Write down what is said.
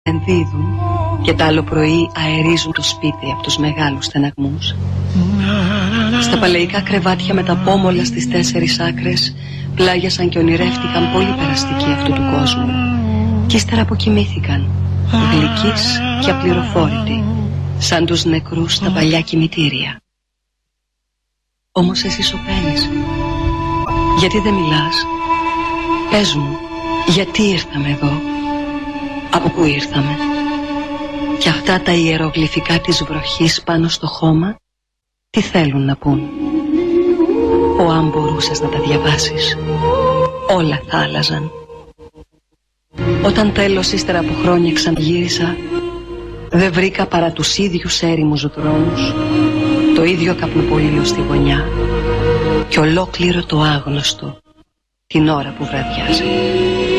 ενδίδουν και τ' άλλο πρωί αερίζουν το σπίτι από τους μεγάλους στεναγμούς. Στα παλαιικά κρεβάτια με τα πόμολα στις 4 άκρες πλάγιασαν και ονειρεύτηκαν πολύ περαστικοί αυτού του κόσμου κι ύστερα αποκοιμήθηκαν, γλυκείς και απληροφόρητοι, σαν τους νεκρούς στα παλιά κημητήρια. Όμως εσύ σωπαίνεις. Γιατί δεν μιλάς? Πες μου, γιατί ήρθαμε εδώ? Από πού ήρθαμε? Και αυτά τα ιερογλυφικά της βροχής πάνω στο χώμα, τι θέλουν να πούν? Αν μπορούσες να τα διαβάσεις, όλα θα άλλαζαν. Όταν τέλος ύστερα από χρόνια ξαναγύρισα, δεν βρήκα παρά τους ίδιους έρημους δρόμους, το ίδιο καπνοπολείο στη γωνιά και ολόκληρο το άγνωστο την ώρα που βραδιάζει.